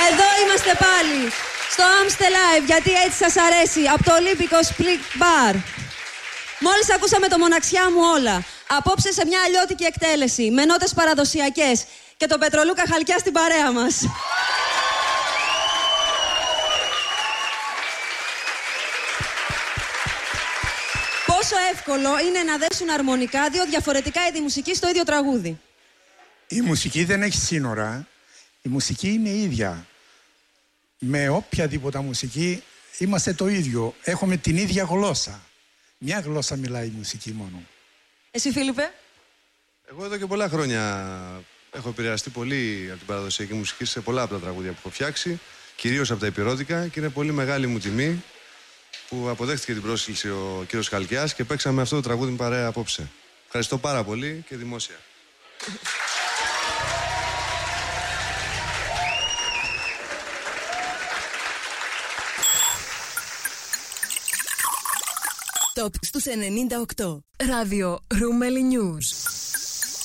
Εδώ είμαστε πάλι, στο Amstel Live, γιατί έτσι σας αρέσει, από το Olympico Split Bar. Μόλις ακούσαμε το «Μοναξιά μου όλα». Απόψε σε μια αλλιώτικη εκτέλεση, με νότες παραδοσιακές και τον Πετρολούκα Χαλκιά στην παρέα μας. Πόσο εύκολο είναι να δέσουν αρμονικά δύο διαφορετικά είδη μουσική στο ίδιο τραγούδι? Η μουσική δεν έχει σύνορα. Η μουσική είναι ίδια. Με οποιαδήποτε μουσική είμαστε το ίδιο. Έχουμε την ίδια γλώσσα. Μια γλώσσα μιλάει η μουσική μόνο. Εσύ, Φίλιππε? Εγώ εδώ και πολλά χρόνια έχω επηρεαστεί πολύ από την παραδοσιακή μουσική σε πολλά από τα τραγούδια που έχω φτιάξει, κυρίως από τα υπηρώδικα, και είναι πολύ μεγάλη μου τιμή που αποδέχτηκε την πρόσκληση ο κύριος Χαλκιάς και παίξαμε αυτό το τραγούδι με παρέα απόψε. Ευχαριστώ πάρα πολύ και δημόσια. Top στους 98. Ράδιο Ρούμελι News.